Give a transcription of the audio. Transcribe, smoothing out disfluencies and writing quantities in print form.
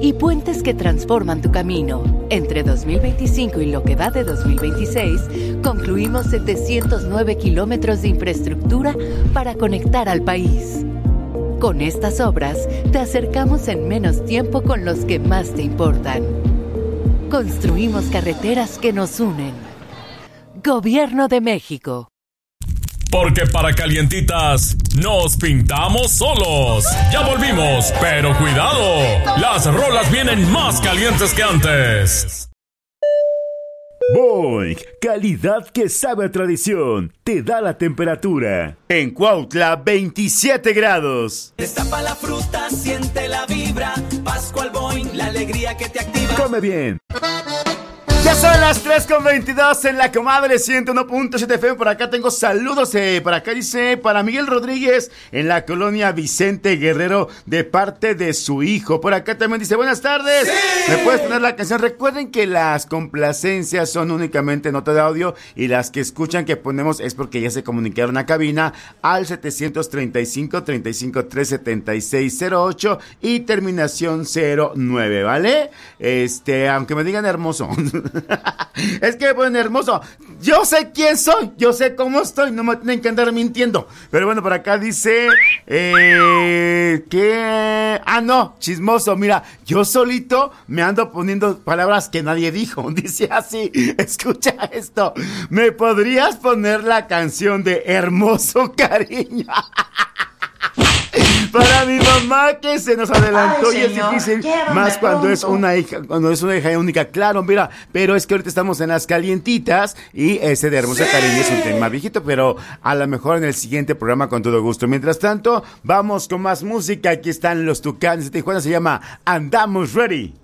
y puentes que transforman tu camino. Entre 2025 y lo que va de 2026, concluimos 709 kilómetros de infraestructura para conectar al país. Con estas obras, te acercamos en menos tiempo con los que más te importan. Construimos carreteras que nos unen. Gobierno de México. Porque para calientitas nos pintamos solos. Ya volvimos, pero cuidado, las rolas vienen más calientes que antes. Boing, calidad que sabe a tradición, te da la temperatura. En Cuautla, 27 grados. Destapa la fruta, siente la vibra. Pascual Boing, la alegría que te activa. Come bien. Ya son las 3:22 en la comadre 101.7 FM. Por acá tengo saludos. Por acá dice para Miguel Rodríguez en la colonia Vicente Guerrero de parte de su hijo. Por acá también dice buenas tardes. ¡Sí! ¿Me puedes poner la canción? Recuerden que las complacencias son únicamente nota de audio y las que escuchan que ponemos es porque ya se comunicaron a cabina al 735-35-376-08 y terminación 09, ¿vale? Aunque me digan hermoso. Es que bueno, hermoso, yo sé quién soy, yo sé cómo estoy, no me tienen que andar mintiendo. Pero bueno, por acá dice que no, chismoso, mira, yo solito me ando poniendo palabras que nadie dijo. Dice así, escucha esto. ¿Me podrías poner la canción de Hermoso Cariño? Para mi mamá que se nos adelantó. Ay, y es difícil más cuando es una hija única, claro, mira, pero es que ahorita estamos en las calientitas y ese de Hermosa Cariño es un tema viejito, pero a lo mejor en el siguiente programa con todo gusto. Mientras tanto, vamos con más música. Aquí están los Tucanes de Tijuana, se llama Andamos Ready.